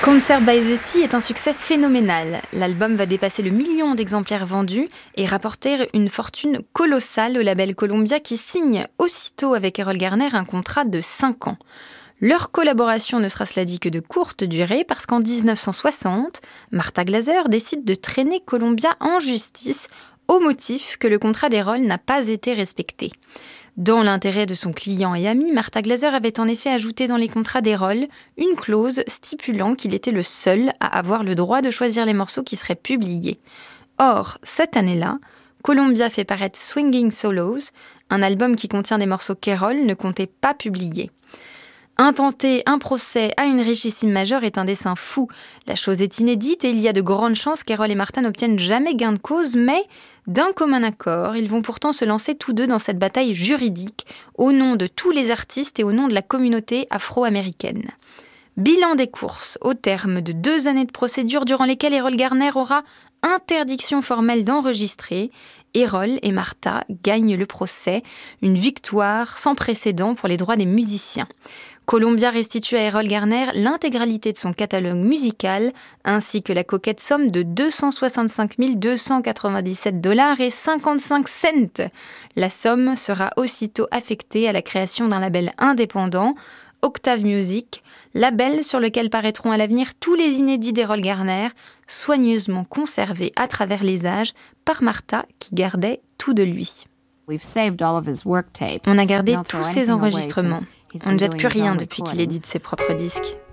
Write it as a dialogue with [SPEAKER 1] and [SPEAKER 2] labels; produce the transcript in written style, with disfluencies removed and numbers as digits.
[SPEAKER 1] Concert by the Sea est un succès phénoménal. L'album va dépasser le million d'exemplaires vendus et rapporter une fortune colossale au label Columbia qui signe aussitôt avec Erroll Garner un contrat de 5 ans. Leur collaboration ne sera cela dit que de courte durée parce qu'en 1960, Martha Glaser décide de traîner Columbia en justice au motif que le contrat d'Erroll n'a pas été respecté. Dans l'intérêt de son client et ami, Martha Glaser avait en effet ajouté dans les contrats d'Erroll une clause stipulant qu'il était le seul à avoir le droit de choisir les morceaux qui seraient publiés. Or, cette année-là, Columbia fait paraître Swinging Solos, un album qui contient des morceaux qu'Erroll ne comptait pas publier. Intenter un procès à une richissime majeure est un dessein fou. La chose est inédite et il y a de grandes chances qu'Erroll et Martha n'obtiennent jamais gain de cause, mais d'un commun accord, ils vont pourtant se lancer tous deux dans cette bataille juridique au nom de tous les artistes et au nom de la communauté afro-américaine. Bilan des courses, au terme de 2 années de procédure durant lesquelles Erroll Garner aura interdiction formelle d'enregistrer, Erroll et Martha gagnent le procès, une victoire sans précédent pour les droits des musiciens. Columbia restitue à Erroll Garner l'intégralité de son catalogue musical, ainsi que la coquette somme de 265 297 $ et 55 cents. La somme sera aussitôt affectée à la création d'un label indépendant, Octave Music, label sur lequel paraîtront à l'avenir tous les inédits d'Erroll Garner, soigneusement conservés à travers les âges par Martha qui gardait tout de lui. On a gardé tous ses enregistrements. On ne jette plus rien depuis qu'il édite ses propres disques.